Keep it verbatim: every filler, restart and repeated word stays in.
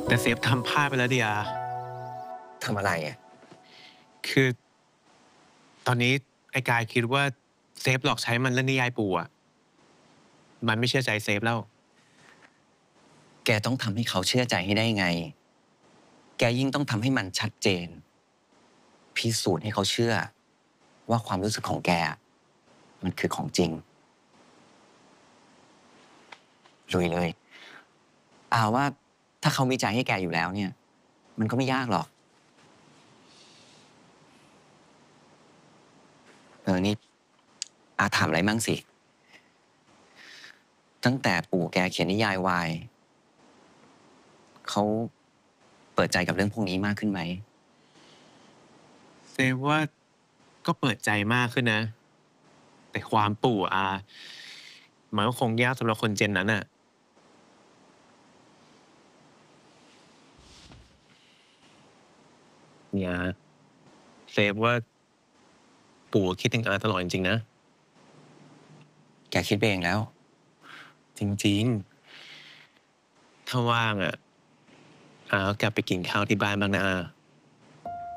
แต่เซฟทำพลาดไปแล้วดิอาทำอะไรอ่ะคือตอนนี้ไอ้กายคิดว่าเซฟหลอกใช้มันเล่นนิยายปู่อะมันไม่เชื่อใจเซฟแล้วแกต้องทำให้เขาเชื่อใจให้ได้ไงแกยิ่งต้องทำให้มันชัดเจนพิสูจน์ให้เขาเชื่อว่าความรู้สึกของแกมันคือของจริงลุยเลยอาว่าถ้าเขามีใจให้แกอยู่แล้วเนี่ยมันก็ไม่ยากหรอกเออนี่อาถามอะไรมั่งสิตั้งแต่ปู่แกเขียนนิยายวายเขาเปิดใจกับเรื่องพวกนี้มากขึ้นไหมเซฟว่าก็เปิดใจมากขึ้นนะแต่ความปู่อามันก็คงยากสำหรับคนเจนนั้นน่ะเนี่ยเซฟว่าปู่คิดถึงอาตลอดจริงๆนะแกคิดไปเองแล้วจริงๆถ้าว่างอะอาก็กลับไปกินข้าวที่บ้านบ้างนะอา